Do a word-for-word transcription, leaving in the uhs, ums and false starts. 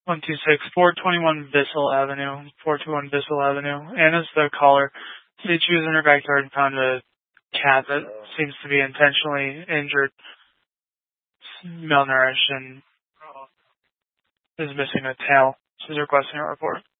one two six, four twenty-one Bissell Avenue, four two one Bissell Avenue. Anna's the caller. Said she was in her backyard and found a cat that seems to be intentionally injured, malnourished, and is missing a tail. She's requesting a report.